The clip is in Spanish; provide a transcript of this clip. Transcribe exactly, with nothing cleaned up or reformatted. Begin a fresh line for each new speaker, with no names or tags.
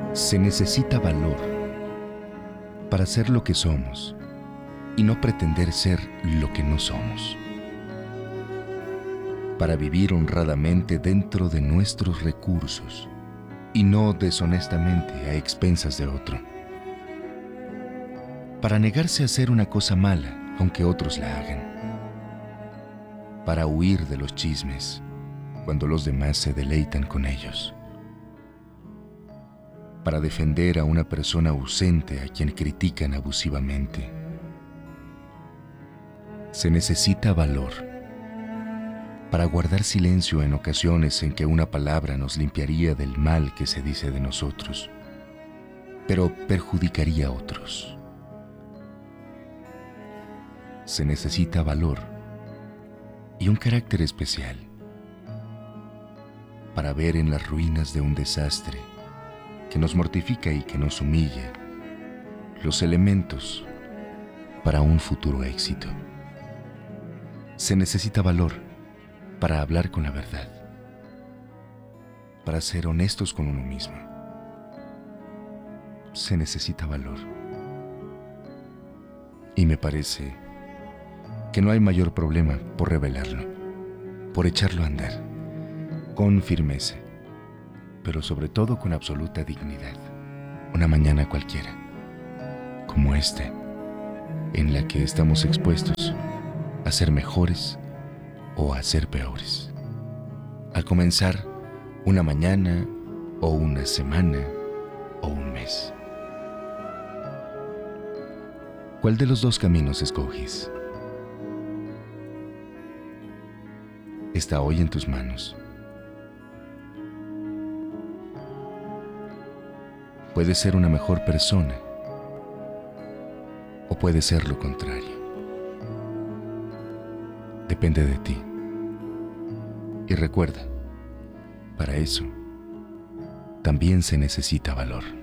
Se necesita valor para ser lo que somos y no pretender ser lo que no somos. Para vivir honradamente dentro de nuestros recursos y no deshonestamente a expensas de otro. Para negarse a hacer una cosa mala aunque otros la hagan. Para huir de los chismes cuando los demás se deleitan con ellos. Para defender a una persona ausente a quien critican abusivamente. Se necesita valor para guardar silencio en ocasiones en que una palabra nos limpiaría del mal que se dice de nosotros, pero perjudicaría a otros. Se necesita valor y un carácter especial para ver en las ruinas de un desastre que nos mortifica y que nos humilla los elementos para un futuro éxito. Se necesita valor para hablar con la verdad, para ser honestos con uno mismo. Se necesita valor. Y me parece que no hay mayor problema por revelarlo, por echarlo a andar, con firmeza, pero sobre todo con absoluta dignidad. Una mañana cualquiera, como esta, en la que estamos expuestos a ser mejores o a ser peores. Al comenzar una mañana o una semana o un mes. ¿Cuál de los dos caminos escoges? Está hoy en tus manos. Puedes ser una mejor persona o puede ser lo contrario. Depende de ti. Y recuerda, para eso también se necesita valor.